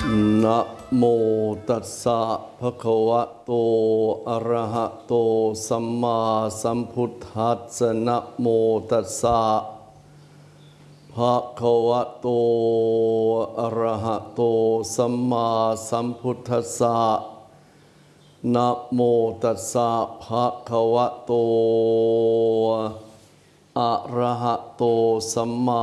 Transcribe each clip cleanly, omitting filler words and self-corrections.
นะโมตัสสะภะคะวะโตอะระหะโตสัมมาสัมพุทธัสสะนะโมตัสสะภะคะวะโตอะระหะโตสัมมาสัมพุทธัสสะนะโมตัสสะภะคะวะโตอะระหะโตสัมมา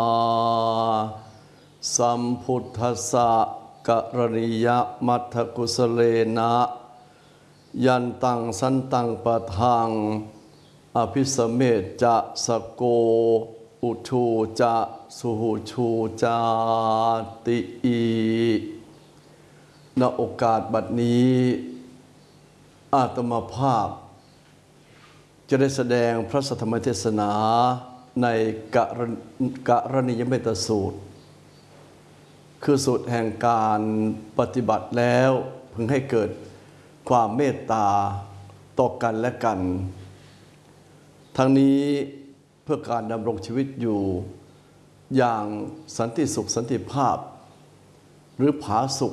สัมพุทธัสสะกรณียมัทธกุสเลนะยันตังสันตังปะทังอภิสเมจจะสโกอุชูจะสุหูชูจาติอีณโอกาสบัดนี้อาตมาภาพจะได้แสดงพระสัทธรรมเทศนาในกรณียเมตสูตรคือสูตรแห่งการปฏิบัติแล้วพึงให้เกิดความเมตตาต่อกันและกันทั้งนี้เพื่อการดำรงชีวิตอยู่อย่างสันติสุขสันติภาพหรือผาสุข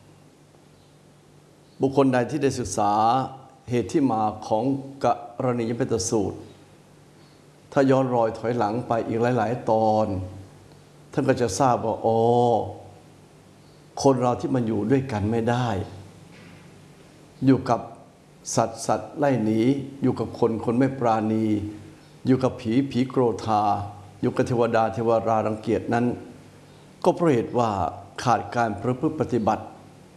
บุคคลใดที่ได้ศึกษาเหตุที่มาของกรณียเมตสูตรถ้าย้อนรอยถอยหลังไปอีกหลายๆตอนท่านก็จะทราบว่าคนเราที่มันอยู่ด้วยกันไม่ได้อยู่กับสัตว์ไล่หนีอยู่กับคนไม่ปราณีอยู่กับผีโกรธาอยู่กับเทวรารังเกียจนั้นก็เพราะเหตุว่าขาดการประพฤติปฏิบัติ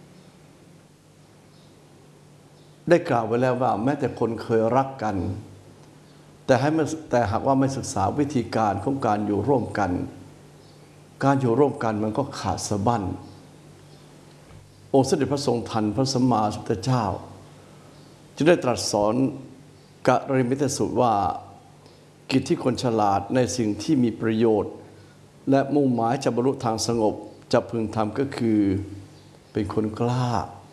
ได้กล่าวไว้แล้วว่าแม้แต่คนเคยรักกันแต่หากว่าไม่ศึกษาวิธีการของการอยู่ร่วมกันการอยู่ร่วมกันมันก็ขาดสะบั้นองค์สมเด็จพระทรงทันพระสัมมาสัมพุทธเจ้าจึงได้ตรัสสอนกรณียเมตสูตรว่ากิจที่คนฉลาดในสิ่งที่มีประโยชน์และมุ่งหมายจะบรรลุทางสงบจะพึงทำก็คือเป็นคนกล้า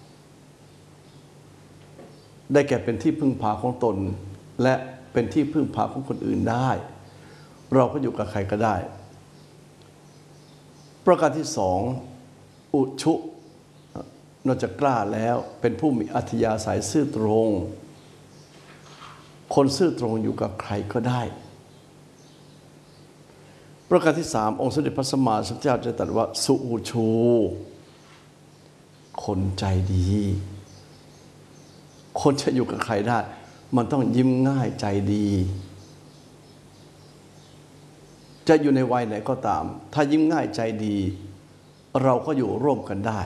ได้แก่เป็นที่พึ่งพาของตนและเป็นที่พึ่งพาของคนอื่นได้เราก็อยู่กับใครก็ได้ประการที่สองอุชุนอกจากกล้าแล้วเป็นผู้มีอัธยาศัยซื่อตรงคนซื่อตรงอยู่กับใครก็ได้ประการที่สามองค์สมเด็จพระสัมมาสัมพุทธเจ้าจะตรัสว่าสุหูชูคนใจดีคนจะอยู่กับใครได้มันต้องยิ้มง่ายใจดีจะอยู่ในวัยไหนก็ตามถ้ายิ้มง่ายใจดีเราก็อยู่ร่วมกันได้